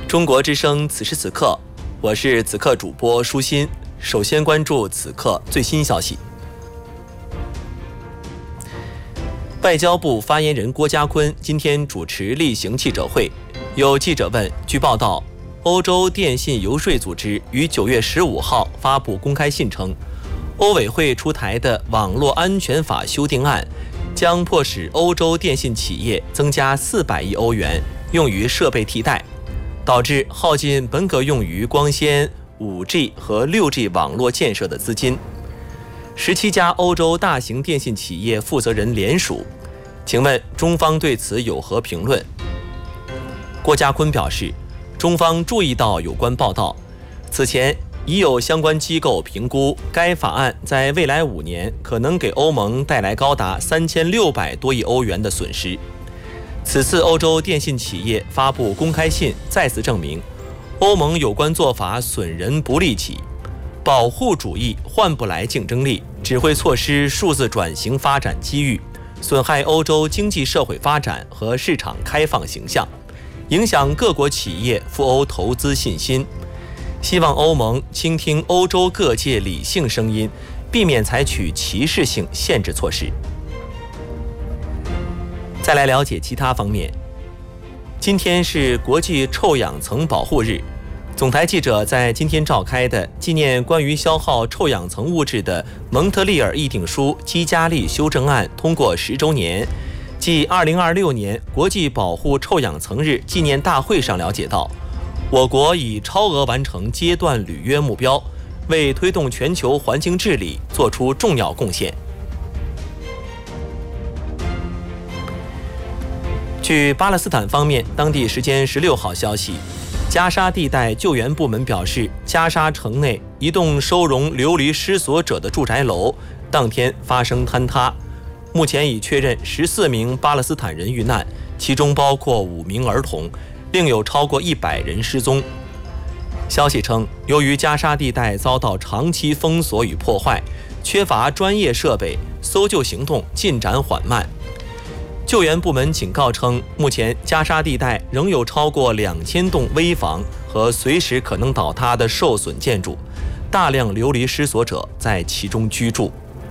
中国之声此时此刻，我是此刻主播舒心。首先关注此刻最新消息。外交部发言人郭家坤今天主持例行记者会，有记者问，据报道，欧洲电信游说组织于9月15号发布公开信称，欧委会出台的网络安全法修订案将迫使欧洲电信企业增加400亿欧元用于设备替代，导致耗尽本可用于光纤、5G 和6G 网络建设的资金。17家欧洲大型电信企业负责人联署，请问中方对此有何评论？郭家坤表示，中方注意到有关报道，此前已有相关机构评估，该法案在未来5年可能给欧盟带来高达3600多亿欧元的损失。此次欧洲电信企业发布公开信，再次证明欧盟有关做法损人不利己，保护主义换不来竞争力，只会错失数字转型发展机遇，损害欧洲经济社会发展和市场开放形象，影响各国企业赴欧投资信心。希望欧盟倾听欧洲各界理性声音，避免采取歧视性限制措施。再来了解其他方面。今天是国际臭氧层保护日，总台记者在今天召开的纪念关于消耗臭氧层物质的蒙特利尔议定书基加利修正案通过10周年，即2026年国际保护臭氧层日纪念大会上了解到，我国已超额完成阶段履约目标，为推动全球环境治理做出重要贡献。据巴勒斯坦方面当地时间16号消息，加沙地带救援部门表示，加沙城内一栋收容流离失所者的住宅楼当天发生坍塌，目前已确认14名巴勒斯坦人遇难，其中包括5名儿童，另有超过100人失踪。消息称，由于加沙地带遭到长期封锁与破坏，缺乏专业设备，搜救行动进展缓慢。救援部门警告称，目前加沙地带仍有超过2000栋危房和随时可能倒塌的受损建筑，大量流离失所者在其中居住。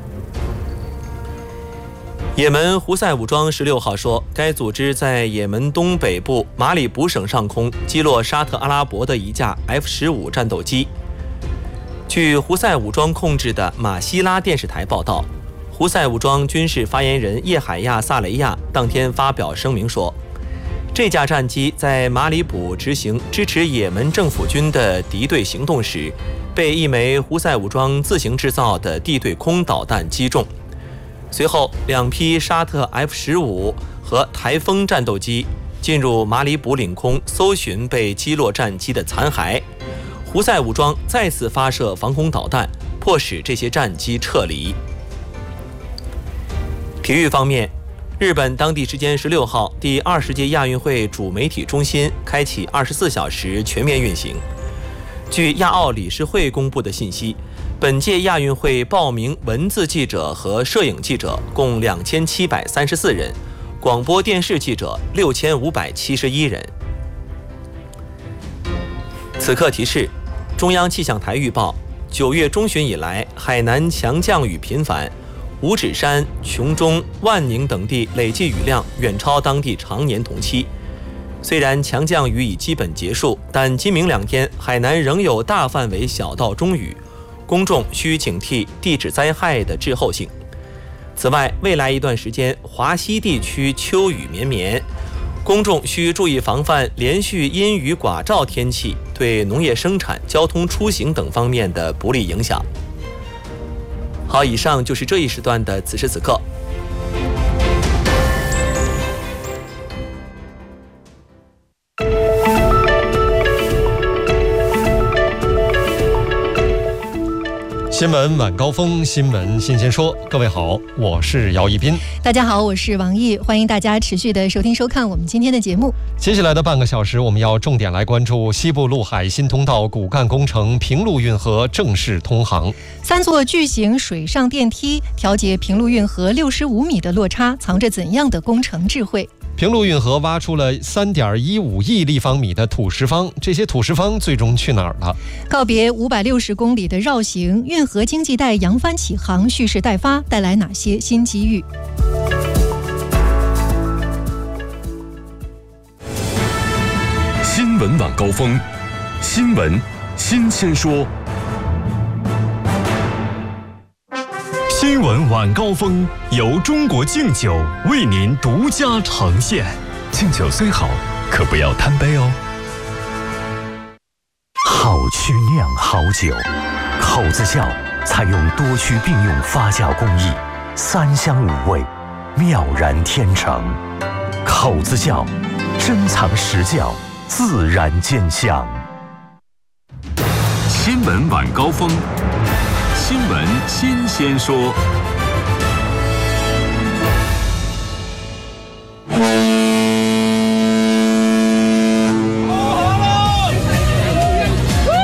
也门胡塞武装16号说，该组织在也门东北部马里卜省上空击落沙特阿拉伯的一架 F-15战斗机。据胡塞武装控制的马希拉电视台报道，胡塞武装军事发言人叶海亚·萨雷亚当天发表声明说，这架战机在马里卜执行支持也门政府军的敌对行动时，被一枚胡塞武装自行制造的地对空导弹击中。随后，2批沙特 F-15和台风战斗机进入马里卜领空搜寻被击落战机的残骸，胡塞武装再次发射防空导弹，迫使这些战机撤离。体育方面，日本当地时间16号，第20届亚运会主媒体中心开启24小时全面运行。据亚奥理事会公布的信息，本届亚运会报名文字记者和摄影记者共2734人，广播电视记者6571人。此刻提示，中央气象台预报，9月中旬以来，海南强降雨频繁，五指山、琼中、万宁等地累计雨量远超当地常年同期。虽然强降雨已基本结束，但今明2天海南仍有大范围小到中雨，公众需警惕地质灾害的滞后性。此外，未来一段时间华西地区秋雨绵绵，公众需注意防范连续阴雨寡照天气对农业生产、交通出行等方面的不利影响。好，以上就是这一时段的此时此刻。 新闻晚高峰，新闻新鲜说。各位好，我是姚一斌。 大家好，我是王毅，欢迎大家持续的收听收看我们今天的节目。 接下来的半个小时，我们要重点来关注西部陆海新通道骨干工程平陆运河正式通航。 3座巨型水上电梯调节平陆运河65米的落差，藏着怎样的工程智慧？ 平陆运河挖出了3.15亿立方米的土石方，这些土石方最终去哪儿了？ 告别560公里的绕行，运河经济带扬帆起航，蓄势待发，带来哪些新机遇？ 新闻晚高峰，新闻新鲜说。新闻晚高峰由中国敬酒为您独家呈现。敬酒虽好，可不要贪杯哦。 好曲酿好酒，口子窖采用多区并用发酵工艺，3香5味，妙然天成。口子窖珍藏实窖，自然见香。 新闻晚高峰，新闻新鲜说。